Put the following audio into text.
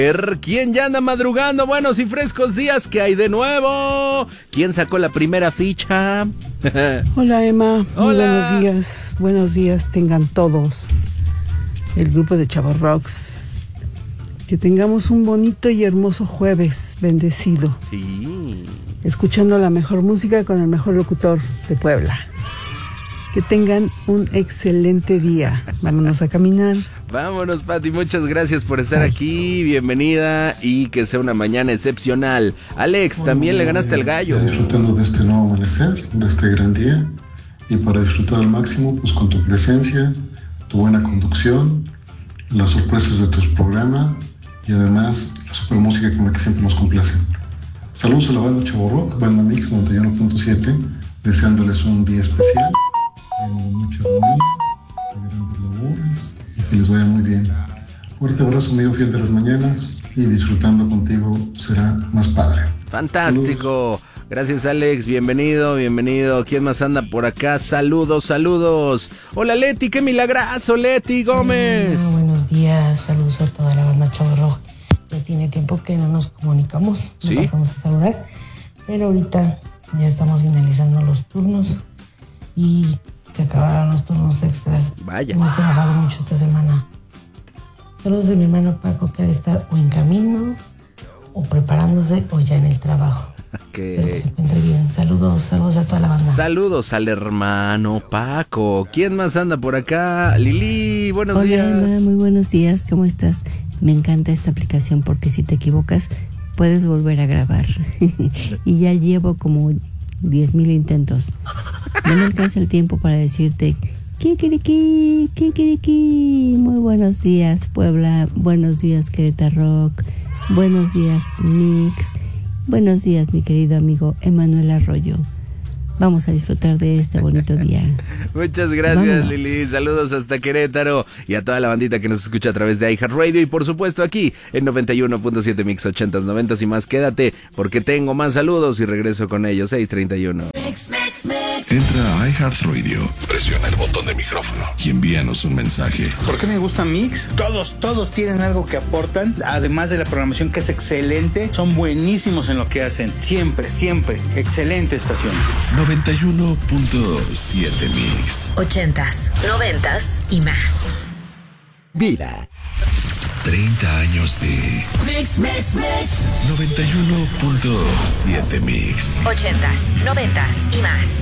¿Quién ya anda madrugando? Buenos y frescos días, ¿qué hay de nuevo? ¿Quién sacó la primera ficha? Hola, Emma. Hola. Muy buenos días tengan todos. El grupo de Chavos Rocks. Que tengamos un bonito y hermoso jueves, bendecido. Sí. Escuchando la mejor música con el mejor locutor de Puebla. Que tengan un excelente día. Vámonos a caminar. Vámonos, Pati, muchas gracias por estar aquí, bienvenida y que sea una mañana excepcional. Alex, también le ganaste el gallo. Disfrutando de este nuevo amanecer, de este gran día, y para disfrutar al máximo, pues con tu presencia, tu buena conducción, las sorpresas de tus programas y además la super música con la que siempre nos complacen. Saludos a la banda Chavo Rock, banda Mix 91.7, deseándoles un día especial, de mucha armonía, de grandes labores y que les vaya muy bien. Fuerte abrazo, amigo fiel de las mañanas, y disfrutando contigo será más padre. Fantástico. Saludos. Gracias, Alex, bienvenido. ¿Quién más anda por acá? Saludos. Hola, Leti, qué milagrazo, Leti Gómez. Buenos días, saludos a toda la banda Chavo Rock. Ya tiene tiempo que no nos comunicamos, ¿Sí? nos pasamos a saludar, pero ahorita ya estamos finalizando los turnos y se acabaron los turnos extras. Vaya. Hemos trabajado mucho esta semana. Saludos a mi hermano Paco, que ha de estar o en camino, o preparándose, o ya en el trabajo. Espero que se encuentre bien. Saludos a toda la banda. Saludos al hermano Paco. ¿Quién más anda por acá? Lili, buenos días. Hola, Emma, muy buenos días, ¿cómo estás? Me encanta esta aplicación porque si te equivocas puedes volver a grabar. Y ya llevo como 10,000 intentos. No me alcanza el tiempo para decirte kikiriki. Muy buenos días, Puebla. Buenos días, Querétaro Rock. Buenos días, Mix. Buenos días, mi querido amigo Emanuel Arroyo. Vamos a disfrutar de este bonito día. Muchas gracias, Vámonos. Lili. Saludos hasta Querétaro y a toda la bandita que nos escucha a través de iHeartRadio y por supuesto aquí en 91.7 Mix 80s, 90s y más. Quédate porque tengo más saludos y regreso con ellos. 6:31. Entra a iHeartRadio, presiona el botón de micrófono y envíanos un mensaje. ¿Por qué me gusta Mix? Todos tienen algo que aportan, además de la programación que es excelente, son buenísimos en lo que hacen, siempre, excelente estación. 91.7 Mix. 80s, 90s y más. Vida. 30 años de Mix. 91.7 Mix. 80s, 90s y más.